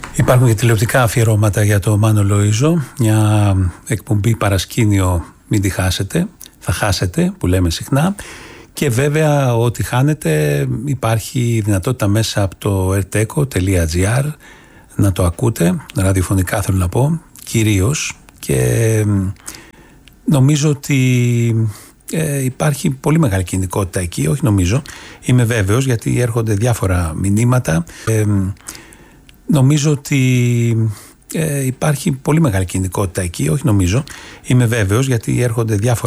Υπάρχουν και τηλεοπτικά αφιερώματα για το Μάνο Λοΐζο, μια εκπομπή παρασκήνιο, μην τη χάσετε, θα χάσετε που λέμε συχνά, και βέβαια ό,τι χάνετε υπάρχει δυνατότητα μέσα από το erteco.gr να το ακούτε, ραδιοφωνικά θέλω να πω, κυρίως, και νομίζω ότι υπάρχει πολύ μεγάλη κινητικότητα εκεί, όχι νομίζω, είμαι βέβαιος, γιατί έρχονται διάφορα μηνύματα. Νομίζω ότι υπάρχει πολύ μεγάλη κινητικότητα εκεί, όχι νομίζω, είμαι βέβαιος, γιατί έρχονται διάφορα